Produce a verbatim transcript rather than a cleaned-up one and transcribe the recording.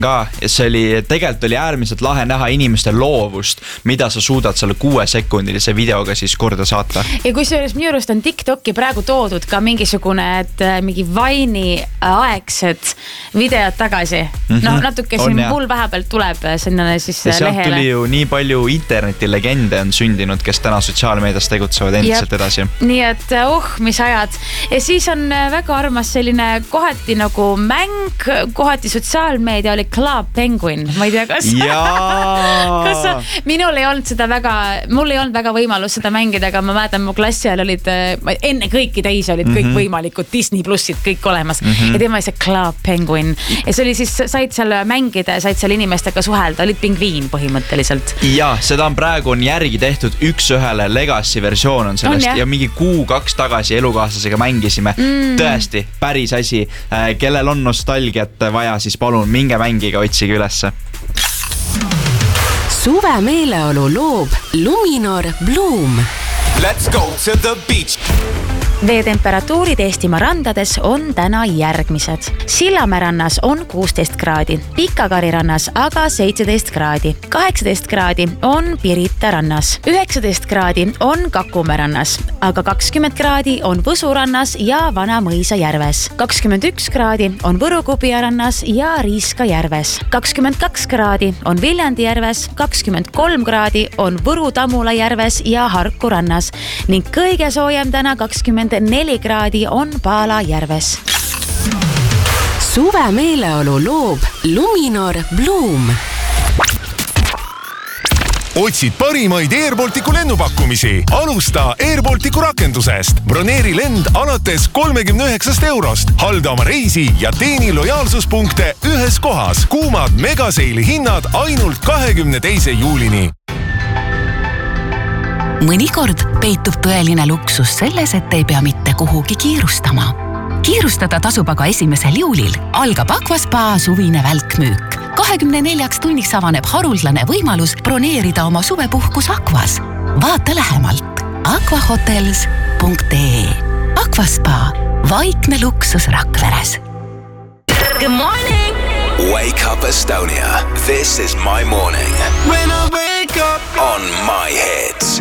ka, see oli, tegelikult oli äärmiselt lahe näha inimeste loovust, mida sa suudad selle kuue sekundilise videoga siis korda saata. Ja kui sellest minu arust on TikToki praegu toodud ka mingisugune, et mingi Vine'i aegsed videod tagasi. Mm-hmm. No natuke siin mul vähepealt tuleb sinna siis ja lehele. Ja tuli ju nii palju internetilegende on sündinud, kes täna sotsiaalmeedias tegutsevad endiselt edasi. Nii et uh, mis ajad. Ja siis on väga armas selline kohati nagu mäng, kohati sotsiaalmeedia oli Club Penguin, ma ei tea, kas, kas sa, minul ei olnud seda väga, mul ei olnud väga võimalus seda mängida, aga ma mäletan, mu klassi ajal olid, enne kõiki teisi olid kõik mm-hmm. võimalikud Disney plussid kõik olemas mm-hmm. ja tema oli see Club Penguin ja see oli siis, said seal mängida ja said seal inimestega suhelda, olid pingviin põhimõtteliselt. Ja seda on praegu on järgi tehtud üks ühele legacy versioon on sellest on, ja mingi kuu kaks tagasi elukaaslasega mängisime mm. tõesti, päris asi, kellel on nostalgiat vaja, siis palun minge mängiga, otsige ülesse. Suve meeleolu loob Luminor Bloom. Let's go to the beach. Veetemperatuurid Eestimaa randades on täna järgmised. Sillamäe rannas on kuusteist kraadi, Pikakari rannas aga seitseteist kraadi, kaheksateist kraadi on Pirita rannas, üheksateist kraadi on Kakumäe rannas, aga kakskümmend kraadi on Võsu rannas ja Vana-Mõisa järves, kakskümmend üks kraadi on Võru-Kubia rannas ja Riiska järves, kakskümmend kaks kraadi on Viljandi järves, kakskümmend kolm kraadi on Võru-Tamula järves ja Harku rannas ning kõige soojem täna kakskümmend neli kraadi on Paala järves. Suve meeleolu loob Luminor Bloom. Otsid parimaid Airbalticu lennupakkumisi. Alusta Airbalticu rakendusest. Broneeri lend alates kolmekümne üheksast eurost. Halda oma reisi ja teeni lojaalsuspunkte ühes kohas. Kuumad megaseili hinnad ainult kahekümne teise juulini. Mõnikord peitub tõeline luksus selles, et ei pea mitte kuhugi kiirustama. Kiirustada tasub aga esimesel juulil. Algab Aquaspa suvine välkmüük. kahekümne neljaks tunniks avaneb haruldane võimalus broneerida oma suvepuhkus Aquas. Vaata lähemalt aquahotels punkt ee. Aquaspa, vaikne luksus Rakveres. Good morning! Wake up Estonia. This is my morning. When I wake up on my hits.